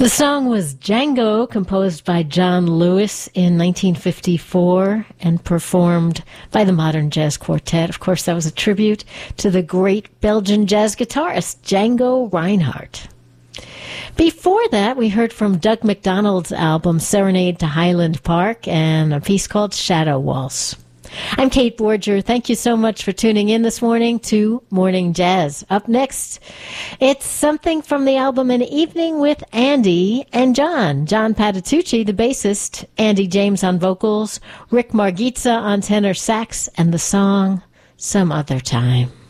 The song was Django, composed by John Lewis in 1954 and performed by the Modern Jazz Quartet. Of course, that was a tribute to the great Belgian jazz guitarist Django Reinhardt. Before that, we heard from Doug McDonald's album Serenade to Highland Park and a piece called Shadow Waltz. I'm Kate Borger. Thank you so much for tuning in this morning to Morning Jazz. Up next, it's something from the album An Evening with Andy and John. John Patitucci, the bassist, Andy James on vocals, Rick Margitza on tenor sax, and the song Some Other Time.